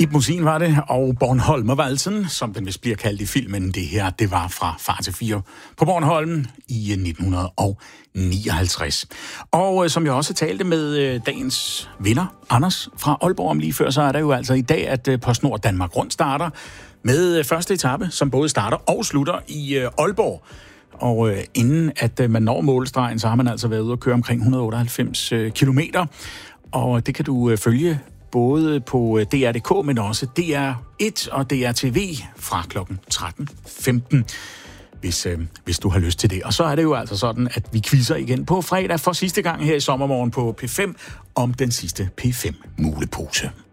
Ib Mossin var det, og Bornholmervalsen, som den vist bliver kaldt i filmen, det her, det var fra Far til 4 på Bornholm i 1959. Og som jeg også talte med dagens vinder, Anders fra Aalborg om lige før, så er der jo altså i dag, at PostNord Danmark Rundt starter med første etape, som både starter og slutter i Aalborg. Og inden at man når målstregen, så har man altså været ude at køre omkring 198 kilometer. Og det kan du følge både på DR.dk, men også DR1 og DR.tv fra kl. 13.15, hvis du har lyst til det. Og så er det jo altså sådan, at vi quizzer igen på fredag for sidste gang her i sommermorgen på P5 om den sidste P5-mulepose.